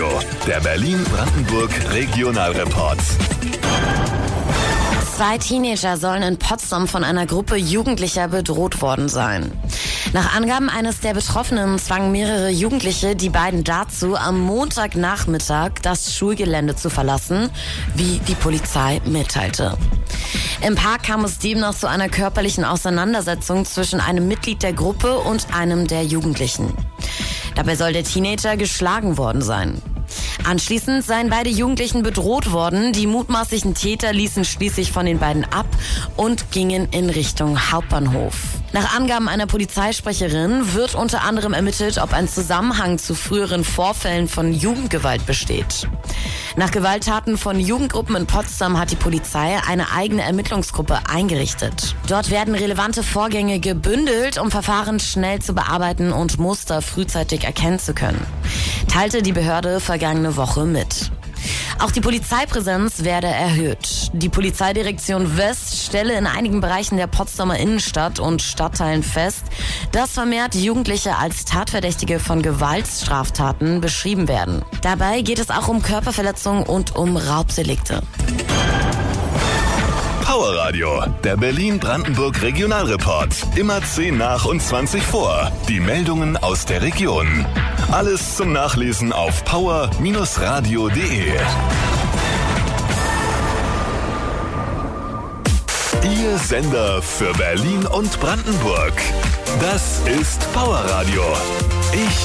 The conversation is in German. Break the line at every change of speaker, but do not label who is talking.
Radio, der Berlin-Brandenburg Regionalreport.
2 Teenager sollen in Potsdam von einer Gruppe Jugendlicher bedroht worden sein. Nach Angaben eines der Betroffenen zwangen mehrere Jugendliche die beiden dazu, am Montagnachmittag das Schulgelände zu verlassen, wie die Polizei mitteilte. Im Park kam es demnach zu einer körperlichen Auseinandersetzung zwischen einem Mitglied der Gruppe und einem der Jugendlichen. Dabei soll der Teenager geschlagen worden sein. Anschließend seien beide Jugendlichen bedroht worden. Die mutmaßlichen Täter ließen schließlich von den beiden ab und gingen in Richtung Hauptbahnhof. Nach Angaben einer Polizeisprecherin wird unter anderem ermittelt, ob ein Zusammenhang zu früheren Vorfällen von Jugendgewalt besteht. Nach Gewalttaten von Jugendgruppen in Potsdam hat die Polizei eine eigene Ermittlungsgruppe eingerichtet. Dort werden relevante Vorgänge gebündelt, um Verfahren schnell zu bearbeiten und Muster frühzeitig erkennen zu können, teilte die Behörde vergangene Woche mit. Auch die Polizeipräsenz werde erhöht. Die Polizeidirektion West stelle in einigen Bereichen der Potsdamer Innenstadt und Stadtteilen fest, dass vermehrt Jugendliche als Tatverdächtige von Gewaltstraftaten beschrieben werden. Dabei geht es auch um Körperverletzungen und um Raubdelikte.
Power Radio, der Berlin-Brandenburg Regionalreport. Immer 10 nach und 20 vor. Die Meldungen aus der Region. Alles zum Nachlesen auf power-radio.de. Ihr Sender für Berlin und Brandenburg. Das ist Power Radio.